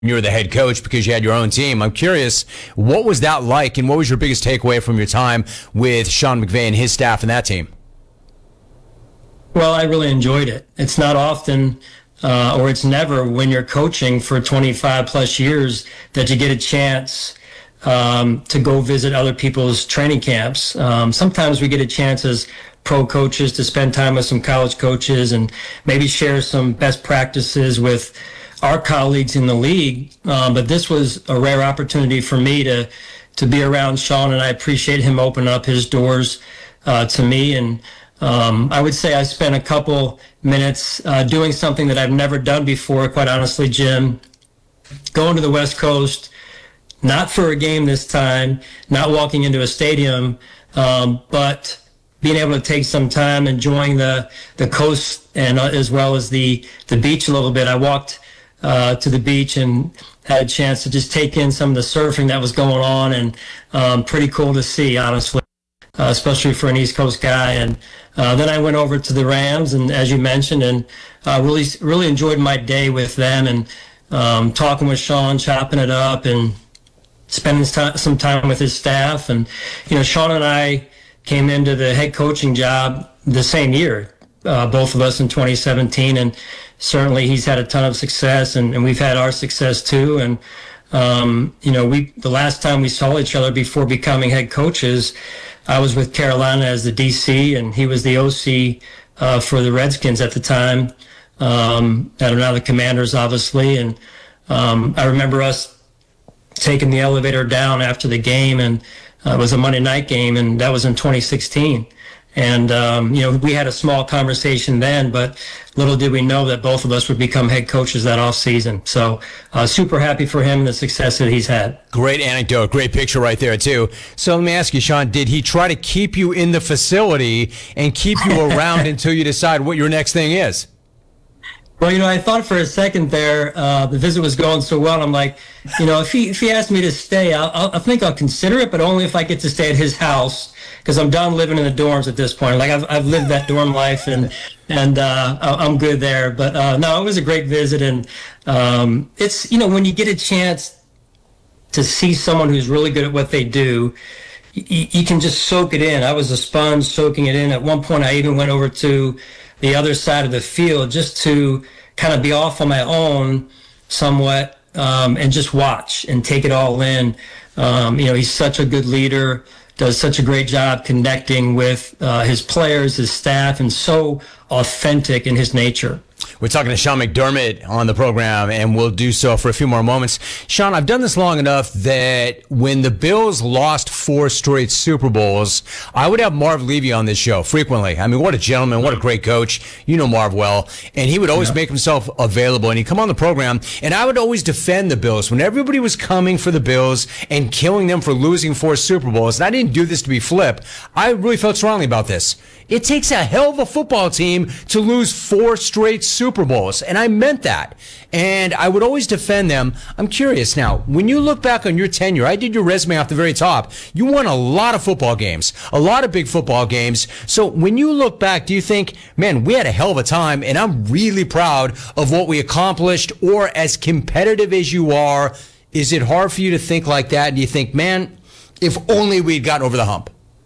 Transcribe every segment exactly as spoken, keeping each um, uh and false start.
you were the head coach because you had your own team. I'm curious, what was that like, and what was your biggest takeaway from your time with Sean McVay and his staff and that team? Well, I really enjoyed it. It's not often, uh, or it's never, when you're coaching for twenty-five plus years that you get a chance um, to go visit other people's training camps. Um, sometimes we get a chance as pro coaches to spend time with some college coaches and maybe share some best practices with our colleagues in the league, um, but this was a rare opportunity for me to to be around Sean, and I appreciate him opening up his doors uh, to me. And um, I would say I spent a couple minutes uh, doing something that I've never done before, quite honestly, Jim, going to the West Coast, not for a game this time, not walking into a stadium, um, but being able to take some time enjoying the the coast and uh, as well as the the beach a little bit. I walked Uh, to the beach and had a chance to just take in some of the surfing that was going on, and um, pretty cool to see, honestly, uh, especially for an East Coast guy. And uh, then I went over to the Rams, and as you mentioned, and uh, really, really enjoyed my day with them and um, talking with Sean, chopping it up, and spending some time with his staff. And you know, Sean and I came into the head coaching job the same year, uh, both of us in twenty seventeen, and certainly he's had a ton of success, and, and we've had our success too. And, um, you know, we the last time we saw each other before becoming head coaches, I was with Carolina as the D C, and he was the O C uh, for the Redskins at the time, um, that are now the Commanders, obviously. And um, I remember us taking the elevator down after the game, and uh, it was a Monday night game, and that was in twenty sixteen. And, um, you know, we had a small conversation then, but little did we know that both of us would become head coaches that off season. So uh, super happy for him and the success that he's had. Great anecdote. Great picture right there, too. So let me ask you, Sean, did he try to keep you in the facility and keep you around until you decide what your next thing is? Well, you know, I thought for a second there, uh, the visit was going so well. I'm like, you know, if he if he asked me to stay, I'll, I'll, I think I'll consider it, but only if I get to stay at his house, because I'm done living in the dorms at this point. Like I've I've lived that dorm life, and and uh, I'm good there. But uh, no, it was a great visit, and um, it's, you know, when you get a chance to see someone who's really good at what they do, you, you can just soak it in. I was a sponge soaking it in. At one point, I even went over to the other side of the field just to kind of be off on my own somewhat, um, and just watch and take it all in. Um, you know, he's such a good leader, does such a great job connecting with uh, his players, his staff, and so authentic in his nature. We're talking to Sean McDermott on the program, and we'll do so for a few more moments. Sean, I've done this long enough that when the Bills lost four straight Super Bowls, I would have Marv Levy on this show frequently. I mean, what a gentleman, what a great coach. You know Marv well. And he would always yeah. make himself available, and he'd come on the program, and I would always defend the Bills when everybody was coming for the Bills and killing them for losing four Super Bowls. And I didn't do this to be flip. I really felt strongly about this. It takes a hell of a football team to lose four straight Super Bowls, and I meant that. And I would always defend them. I'm curious now, when you look back on your tenure, I did your resume off the very top. You won a lot of football games, a lot of big football games. So when you look back, do you think, man, we had a hell of a time, and I'm really proud of what we accomplished? Or as competitive as you are, is it hard for you to think like that? And do you think, man, if only we'd gotten over the hump?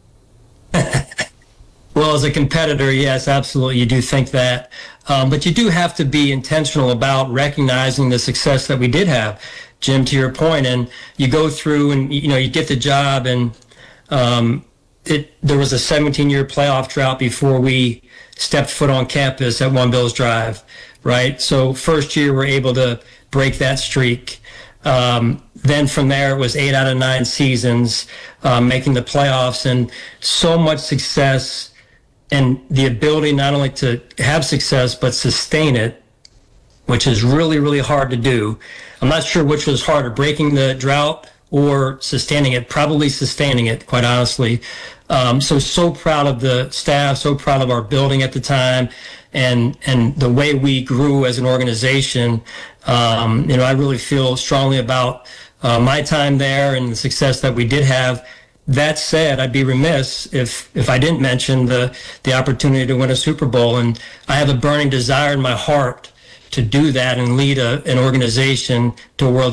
Well, as a competitor, yes, absolutely, you do think that. Um, but you do have to be intentional about recognizing the success that we did have, Jim, to your point. And you go through and, you know, you get the job, and um, it there was a seventeen-year playoff drought before we stepped foot on campus at One Bills Drive, right? So first year, we're able to break that streak. Um, then from there, it was eight out of nine seasons, um, making the playoffs, and so much success. And the ability not only to have success, but sustain it, which is really, really hard to do. I'm not sure which was harder, breaking the drought or sustaining it, probably sustaining it, quite honestly. Um, so, so proud of the staff, so proud of our building at the time, and and the way we grew as an organization. Um, you know, I really feel strongly about uh, my time there and the success that we did have. That said, I'd be remiss if if I didn't mention the the opportunity to win a Super Bowl, and I have a burning desire in my heart to do that and lead a, an organization to a world